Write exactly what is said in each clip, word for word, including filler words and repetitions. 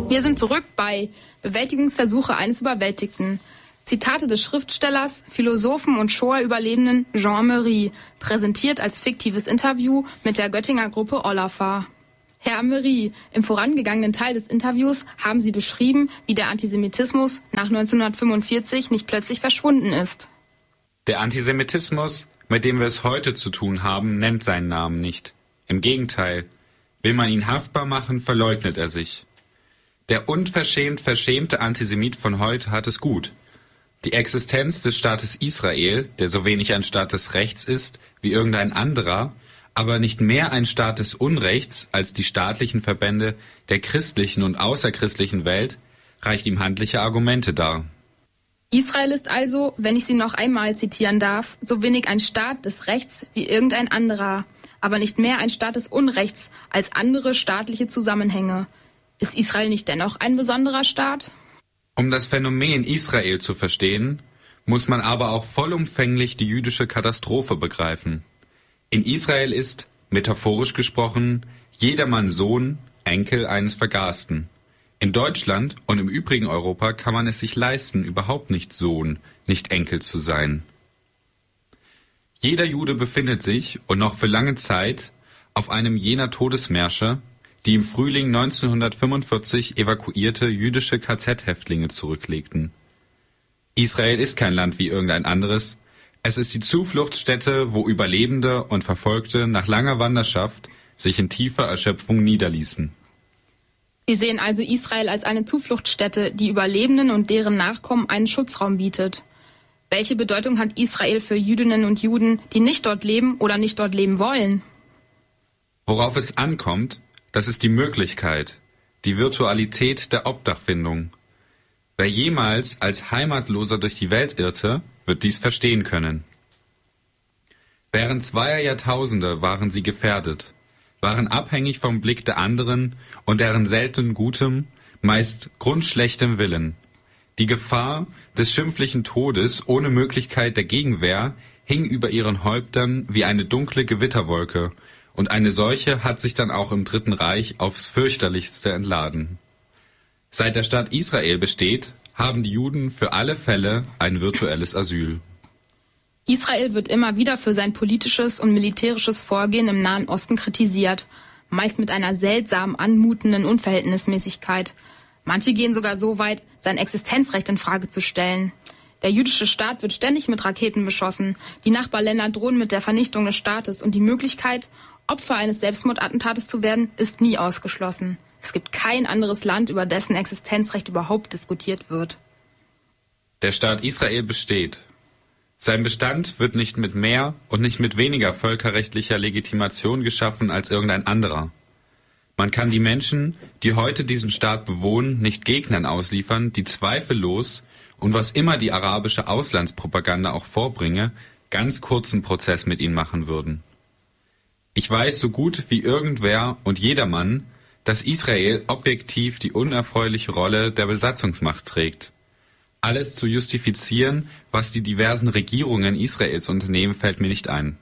Wir sind zurück bei Bewältigungsversuche eines Überwältigten. Zitate des Schriftstellers, Philosophen und Shoah-Überlebenden Jean Amery, präsentiert als fiktives Interview mit der Göttinger Gruppe Olafar. Herr Amery, im vorangegangenen Teil des Interviews haben Sie beschrieben, wie der Antisemitismus nach neunzehnhundertfünfundvierzig nicht plötzlich verschwunden ist. Der Antisemitismus, mit dem wir es heute zu tun haben, nennt seinen Namen nicht. Im Gegenteil, will man ihn haftbar machen, verleugnet er sich. Der unverschämt verschämte Antisemit von heute hat es gut. Die Existenz des Staates Israel, der so wenig ein Staat des Rechts ist wie irgendein anderer, aber nicht mehr ein Staat des Unrechts als die staatlichen Verbände der christlichen und außerchristlichen Welt, reicht ihm handliche Argumente dar. Israel ist also, wenn ich Sie noch einmal zitieren darf, so wenig ein Staat des Rechts wie irgendein anderer, aber nicht mehr ein Staat des Unrechts als andere staatliche Zusammenhänge. Ist Israel nicht dennoch ein besonderer Staat? Um das Phänomen Israel zu verstehen, muss man aber auch vollumfänglich die jüdische Katastrophe begreifen. In Israel ist, metaphorisch gesprochen, jedermann Sohn, Enkel eines Vergasten. In Deutschland und im übrigen Europa kann man es sich leisten, überhaupt nicht Sohn, nicht Enkel zu sein. Jeder Jude befindet sich, und noch für lange Zeit, auf einem jener Todesmärsche, die im Frühling neunzehnhundertfünfundvierzig evakuierte jüdische K Z-Häftlinge zurücklegten. Israel ist kein Land wie irgendein anderes. Es ist die Zufluchtsstätte, wo Überlebende und Verfolgte nach langer Wanderschaft sich in tiefer Erschöpfung niederließen. Sie sehen also Israel als eine Zufluchtsstätte, die Überlebenden und deren Nachkommen einen Schutzraum bietet. Welche Bedeutung hat Israel für Jüdinnen und Juden, die nicht dort leben oder nicht dort leben wollen? Worauf es ankommt, das ist die Möglichkeit, die Virtualität der Obdachfindung. Wer jemals als Heimatloser durch die Welt irrte, wird dies verstehen können. Während zweier Jahrtausende waren sie gefährdet, waren abhängig vom Blick der anderen und deren selten gutem, meist grundschlechtem Willen. Die Gefahr des schimpflichen Todes ohne Möglichkeit der Gegenwehr hing über ihren Häuptern wie eine dunkle Gewitterwolke, und eine solche hat sich dann auch im Dritten Reich aufs fürchterlichste entladen. Seit der Staat Israel besteht, haben die Juden für alle Fälle ein virtuelles Asyl. Israel wird immer wieder für sein politisches und militärisches Vorgehen im Nahen Osten kritisiert, meist mit einer seltsam anmutenden Unverhältnismäßigkeit. Manche gehen sogar so weit, sein Existenzrecht in Frage zu stellen. Der jüdische Staat wird ständig mit Raketen beschossen. Die Nachbarländer drohen mit der Vernichtung des Staates und die Möglichkeit, Opfer eines Selbstmordattentates zu werden, ist nie ausgeschlossen. Es gibt kein anderes Land, über dessen Existenzrecht überhaupt diskutiert wird. Der Staat Israel besteht. Sein Bestand wird nicht mit mehr und nicht mit weniger völkerrechtlicher Legitimation geschaffen als irgendein anderer. Man kann die Menschen, die heute diesen Staat bewohnen, nicht Gegnern ausliefern, die zweifellos, und was immer die arabische Auslandspropaganda auch vorbringe, ganz kurzen Prozess mit ihnen machen würden. Ich weiß so gut wie irgendwer und jedermann, dass Israel objektiv die unerfreuliche Rolle der Besatzungsmacht trägt. Alles zu justifizieren, was die diversen Regierungen Israels unternehmen, fällt mir nicht ein.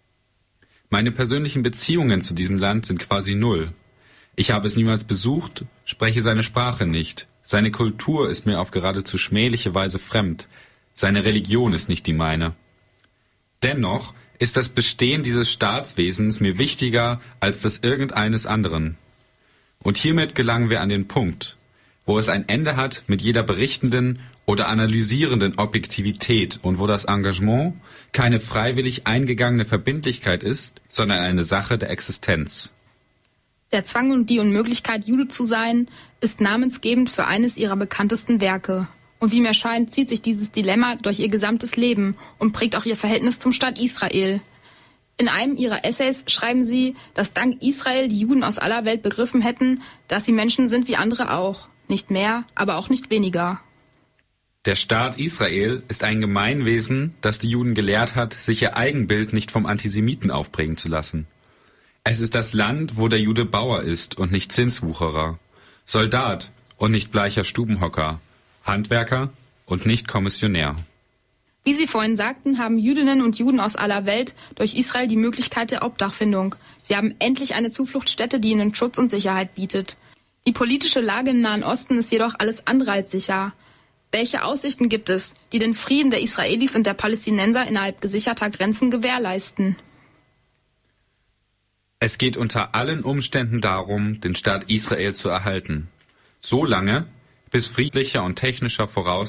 Meine persönlichen Beziehungen zu diesem Land sind quasi null. Ich habe es niemals besucht, spreche seine Sprache nicht. Seine Kultur ist mir auf geradezu schmähliche Weise fremd. Seine Religion ist nicht die meine. Dennoch ist das Bestehen dieses Staatswesens mir wichtiger als das irgendeines anderen. Und hiermit gelangen wir an den Punkt, wo es ein Ende hat mit jeder berichtenden oder analysierenden Objektivität und wo das Engagement keine freiwillig eingegangene Verbindlichkeit ist, sondern eine Sache der Existenz. Der Zwang und die Unmöglichkeit, Jude zu sein, ist namensgebend für eines ihrer bekanntesten Werke. Und wie mir scheint, zieht sich dieses Dilemma durch ihr gesamtes Leben und prägt auch ihr Verhältnis zum Staat Israel. In einem ihrer Essays schreiben sie, dass dank Israel die Juden aus aller Welt begriffen hätten, dass sie Menschen sind wie andere auch. Nicht mehr, aber auch nicht weniger. Der Staat Israel ist ein Gemeinwesen, das die Juden gelehrt hat, sich ihr Eigenbild nicht vom Antisemiten aufprägen zu lassen. Es ist das Land, wo der Jude Bauer ist und nicht Zinswucherer, Soldat und nicht bleicher Stubenhocker, Handwerker und nicht Kommissionär. Wie Sie vorhin sagten, haben Jüdinnen und Juden aus aller Welt durch Israel die Möglichkeit der Obdachfindung. Sie haben endlich eine Zufluchtsstätte, die ihnen Schutz und Sicherheit bietet. Die politische Lage im Nahen Osten ist jedoch alles andere als sicher. Welche Aussichten gibt es, die den Frieden der Israelis und der Palästinenser innerhalb gesicherter Grenzen gewährleisten? Es geht unter allen Umständen darum, den Staat Israel zu erhalten. So lange, bis friedlicher und technischer Voraussetzungen